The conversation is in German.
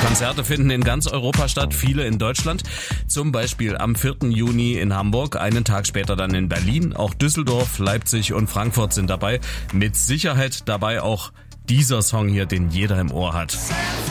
Konzerte finden in ganz Europa statt, viele in Deutschland. Zum Beispiel am 4. Juni in Hamburg, einen Tag später dann in Berlin. Auch Düsseldorf, Leipzig und Frankfurt sind dabei. Mit Sicherheit dabei auch dieser Song hier, den jeder im Ohr hat.